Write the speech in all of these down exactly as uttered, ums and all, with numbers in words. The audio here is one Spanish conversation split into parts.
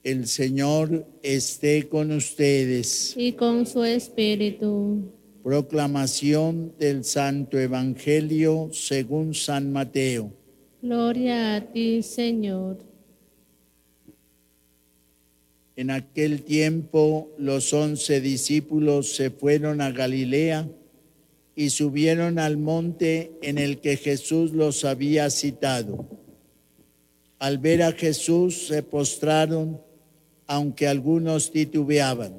El Señor esté con ustedes. Y con su espíritu. Proclamación del Santo Evangelio según San Mateo. Gloria a ti, Señor. En aquel tiempo los once discípulos se fueron a Galilea y subieron al monte en el que Jesús los había citado. Al ver a Jesús se postraron, aunque algunos titubeaban.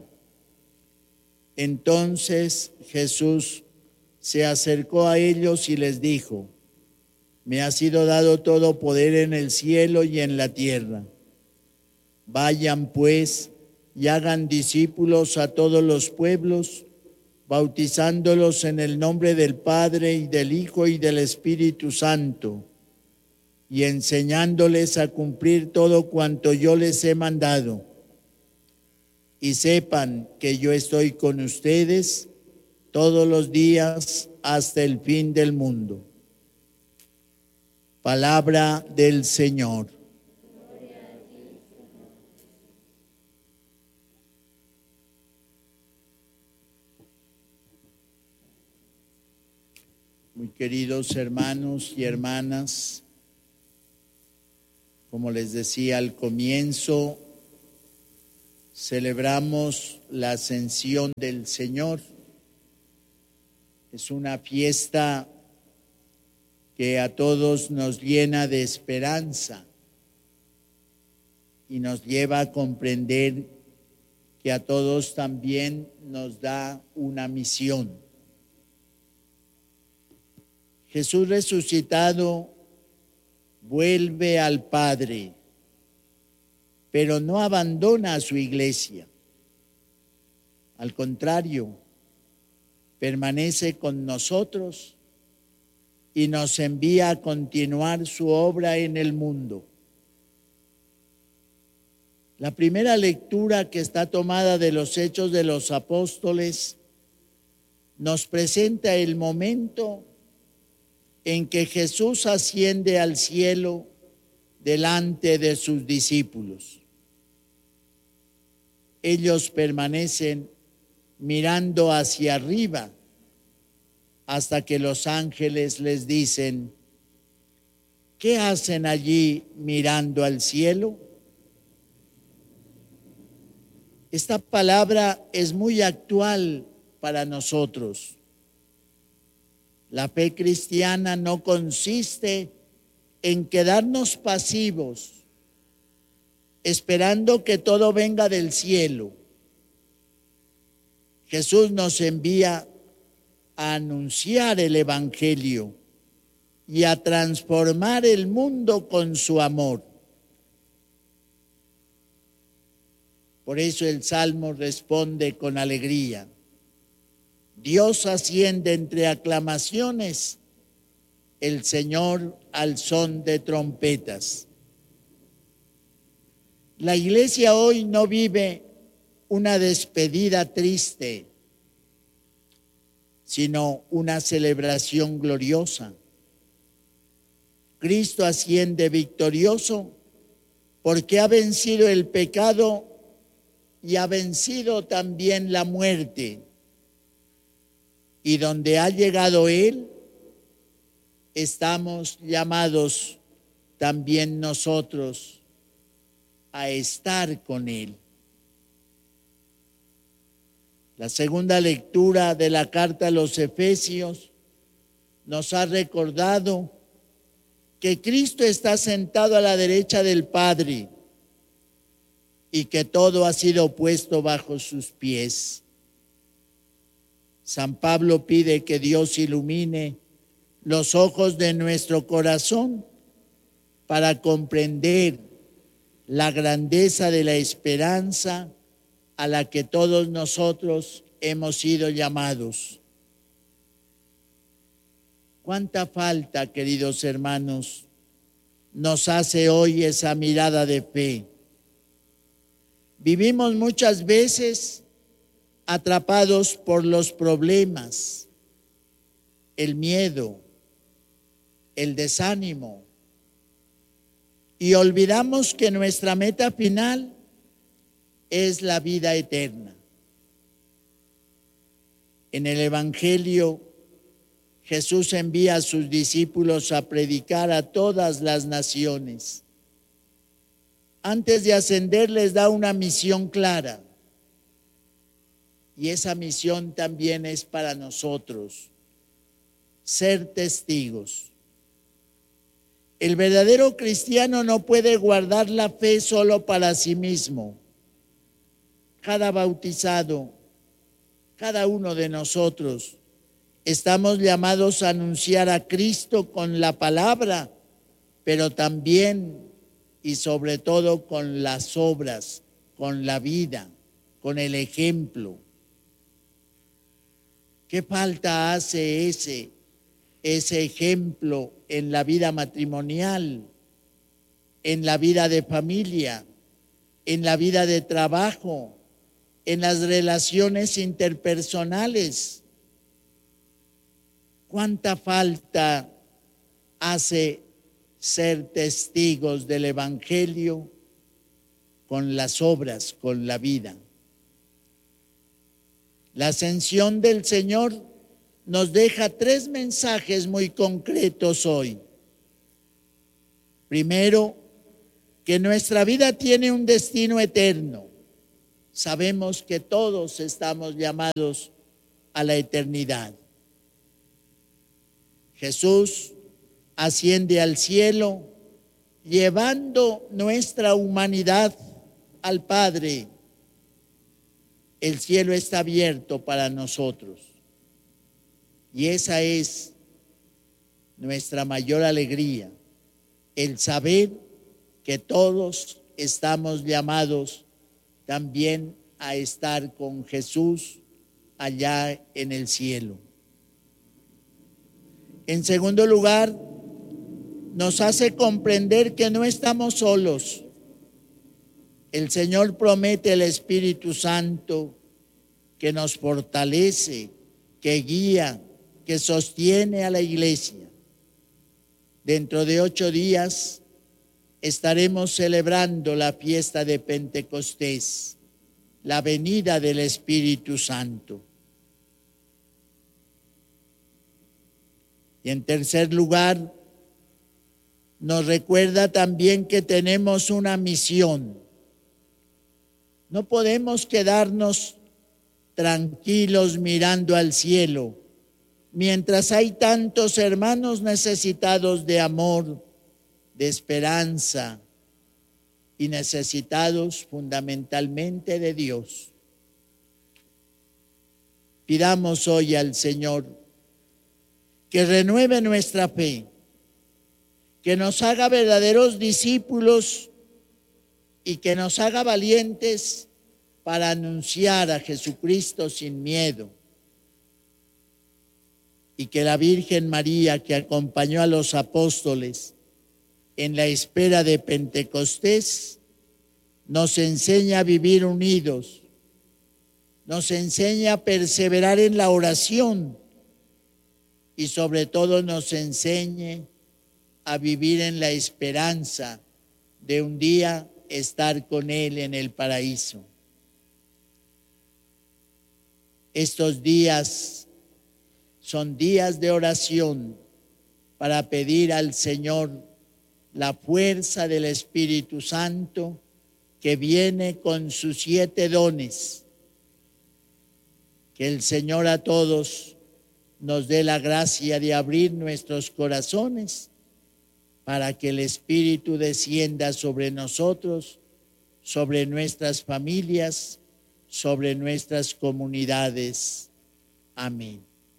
Entonces Jesús se acercó a ellos y les dijo: Me ha sido dado todo poder en el cielo y en la tierra. Vayan pues y hagan discípulos a todos los pueblos, bautizándolos en el nombre del Padre y del Hijo y del Espíritu Santo, y enseñándoles a cumplir todo cuanto yo les he mandado. Y sepan que yo estoy con ustedes todos los días hasta el fin del mundo. Palabra del Señor. Muy queridos hermanos y hermanas, como les decía al comienzo, celebramos la ascensión del Señor. Es una fiesta que a todos nos llena de esperanza y nos lleva a comprender que a todos también nos da una misión. Jesús resucitado vuelve al Padre, pero no abandona a su iglesia. Al contrario, permanece con nosotros y nos envía a continuar su obra en el mundo. La primera lectura, que está tomada de los Hechos de los Apóstoles, nos presenta el momento en que Jesús asciende al cielo delante de sus discípulos. Ellos permanecen mirando hacia arriba hasta que los ángeles les dicen: ¿qué hacen allí mirando al cielo? Esta palabra es muy actual para nosotros. La fe cristiana no consiste en quedarnos pasivos, esperando que todo venga del cielo. Jesús nos envía a anunciar el Evangelio y a transformar el mundo con su amor. Por eso el Salmo responde con alegría: Dios asciende entre aclamaciones, el Señor al son de trompetas. La iglesia hoy no vive una despedida triste, sino una celebración gloriosa. Cristo asciende victorioso porque ha vencido el pecado y ha vencido también la muerte. Y donde ha llegado Él, estamos llamados también nosotros a estar con Él. La segunda lectura de la carta a los Efesios nos ha recordado que Cristo está sentado a la derecha del Padre y que todo ha sido puesto bajo sus pies. San Pablo pide que Dios ilumine los ojos de nuestro corazón para comprender la grandeza de la esperanza a la que todos nosotros hemos sido llamados. ¿Cuánta falta, queridos hermanos, nos hace hoy esa mirada de fe? Vivimos muchas veces atrapados por los problemas, el miedo, el desánimo, y olvidamos que nuestra meta final es la vida eterna. En el Evangelio, Jesús envía a sus discípulos a predicar a todas las naciones. Antes de ascender les da una misión clara. Y esa misión también es para nosotros, ser testigos. El verdadero cristiano no puede guardar la fe solo para sí mismo. Cada bautizado, cada uno de nosotros, estamos llamados a anunciar a Cristo con la palabra, pero también y sobre todo con las obras, con la vida, con el ejemplo. ¿Qué falta hace ese, ese ejemplo en la vida matrimonial, en la vida de familia, en la vida de trabajo, en las relaciones interpersonales? ¿Cuánta falta hace ser testigos del Evangelio con las obras, con la vida? La ascensión del Señor nos deja tres mensajes muy concretos hoy. Primero, que nuestra vida tiene un destino eterno. Sabemos que todos estamos llamados a la eternidad. Jesús asciende al cielo, llevando nuestra humanidad al Padre. El cielo está abierto para nosotros. Y esa es nuestra mayor alegría, el saber que todos estamos llamados también a estar con Jesús allá en el cielo. En segundo lugar, nos hace comprender que no estamos solos. El Señor promete el Espíritu Santo que nos fortalece, que guía, que sostiene a la iglesia. Dentro de ocho días estaremos celebrando la fiesta de Pentecostés, la venida del Espíritu Santo. Y en tercer lugar, nos recuerda también que tenemos una misión. No podemos quedarnos tranquilos mirando al cielo, mientras hay tantos hermanos necesitados de amor, de esperanza y necesitados fundamentalmente de Dios. Pidamos hoy al Señor que renueve nuestra fe, que nos haga verdaderos discípulos y que nos haga valientes para anunciar a Jesucristo sin miedo. Y que la Virgen María, que acompañó a los apóstoles en la espera de Pentecostés, nos enseña a vivir unidos, nos enseña a perseverar en la oración y sobre todo nos enseñe a vivir en la esperanza de un día estar con Él en el paraíso. Estos días son días de oración para pedir al Señor la fuerza del Espíritu Santo que viene con sus siete dones. Que el Señor a todos nos dé la gracia de abrir nuestros corazones para que el Espíritu descienda sobre nosotros, sobre nuestras familias, sobre nuestras comunidades. Amén.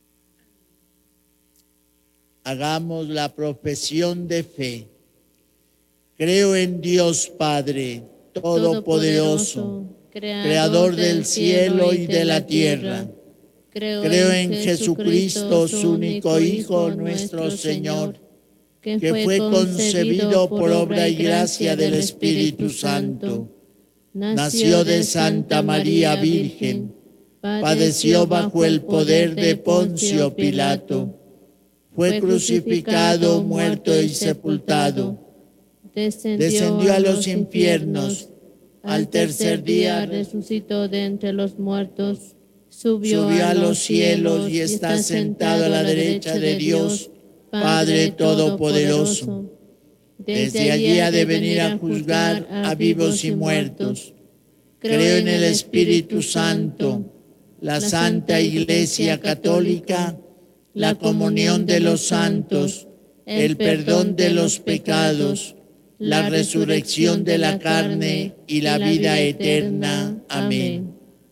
Hagamos la profesión de fe. Creo en Dios Padre, Todopoderoso, Creador del cielo y de la tierra. Creo en Jesucristo, su único Hijo, nuestro Señor, que fue concebido por obra y gracia del Espíritu Santo. Nació de Santa María Virgen, padeció bajo el poder de Poncio Pilato, fue crucificado, muerto y sepultado, descendió a los infiernos, Al tercer día resucitó de entre los muertos, subió, subió a los cielos y está sentado a la derecha de Dios, Padre Todopoderoso. Desde allí ha de venir a juzgar a vivos y muertos. Creo en el Espíritu Santo, la Santa Iglesia Católica, la comunión de los santos, el perdón de los pecados, la resurrección de la carne y la vida eterna. Amén.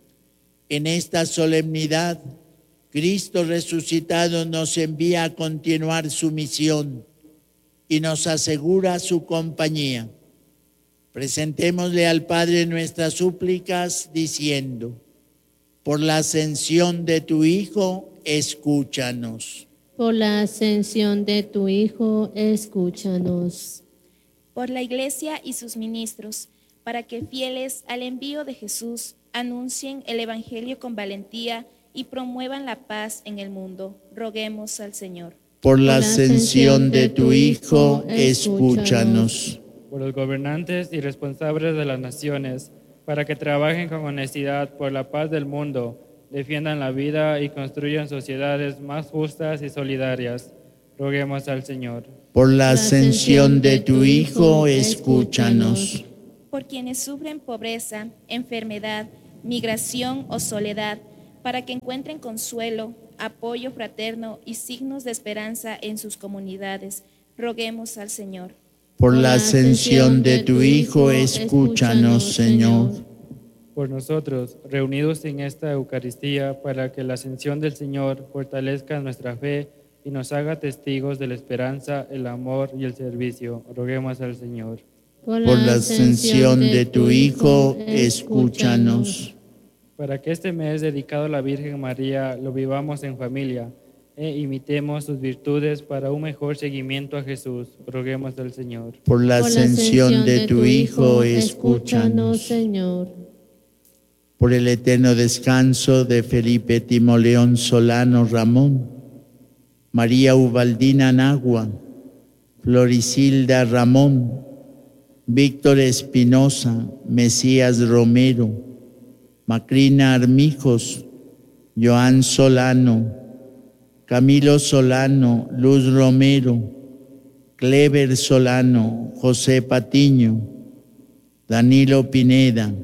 En esta solemnidad, Cristo resucitado nos envía a continuar su misión y nos asegura su compañía. Presentémosle al Padre nuestras súplicas diciendo: por la ascensión de tu Hijo, escúchanos. Por la ascensión de tu Hijo, escúchanos. Por la Iglesia y sus ministros, para que fieles al envío de Jesús, anuncien el Evangelio con valentía y promuevan la paz en el mundo. Roguemos al Señor. Por la ascensión de tu Hijo, escúchanos. Por los gobernantes y responsables de las naciones, para que trabajen con honestidad por la paz del mundo, defiendan la vida y construyan sociedades más justas y solidarias. Roguemos al Señor. Por la ascensión de tu Hijo, escúchanos. Por quienes sufren pobreza, enfermedad, migración o soledad, para que encuentren consuelo, apoyo fraterno y signos de esperanza en sus comunidades. Roguemos al Señor. Por la ascensión de tu Hijo, escúchanos, Señor. Por nosotros, reunidos en esta Eucaristía, para que la ascensión del Señor fortalezca nuestra fe y nos haga testigos de la esperanza, el amor y el servicio. Roguemos al Señor. Por la ascensión de tu Hijo, escúchanos. Para que este mes dedicado a la Virgen María lo vivamos en familia e imitemos sus virtudes para un mejor seguimiento a Jesús. Roguemos al Señor. Por la ascensión de tu Hijo, escúchanos, Señor. Por el eterno descanso de Felipe Timoleón Solano Ramón, María Ubaldina Nagua, Florisilda Ramón, Víctor Espinosa, Mesías Romero, Macrina Armijos, Joan Solano, Camilo Solano, Luz Romero, Clever Solano, José Patiño, Danilo Pineda,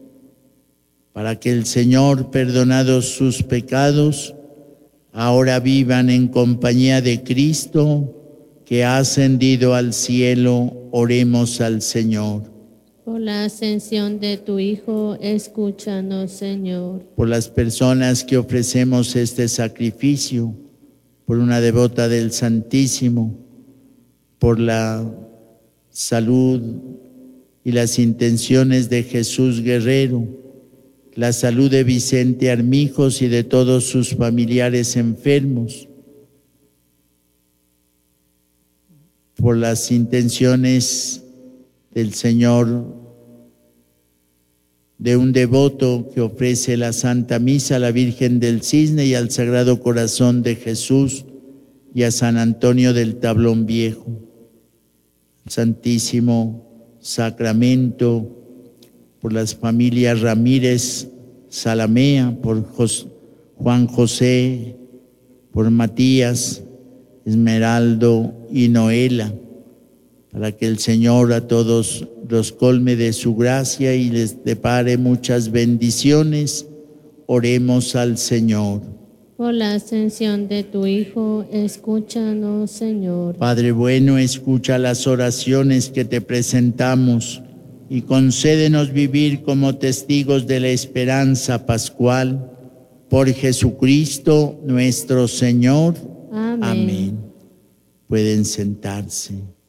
para que el Señor, perdonados sus pecados, ahora vivan en compañía de Cristo, que ha ascendido al cielo. Oremos al Señor. Por la ascensión de tu Hijo, escúchanos, Señor. Por las personas que ofrecemos este sacrificio, por una devota del Santísimo, por la salud y las intenciones de Jesús Guerrero, la salud de Vicente Armijos y de todos sus familiares enfermos, por las intenciones del Señor, de un devoto que ofrece la Santa Misa a la Virgen del Cisne y al Sagrado Corazón de Jesús y a San Antonio del Tablón Viejo. Santísimo Sacramento, por las familias Ramírez Salamea, por Jos- Juan José, por Matías, Esmeraldo y Noela, para que el Señor a todos los colme de su gracia y les depare muchas bendiciones. Oremos al Señor. Por la ascensión de tu Hijo, escúchanos, Señor. Padre bueno, escucha las oraciones que te presentamos y concédenos vivir como testigos de la esperanza pascual. Por Jesucristo nuestro Señor. Amén. Amén. Pueden sentarse.